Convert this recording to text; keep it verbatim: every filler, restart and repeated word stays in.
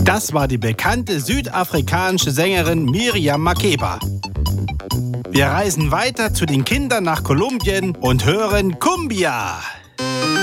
Das war die bekannte südafrikanische Sängerin Miriam Makeba. Wir reisen weiter zu den Kindern nach Kolumbien und hören Cumbia.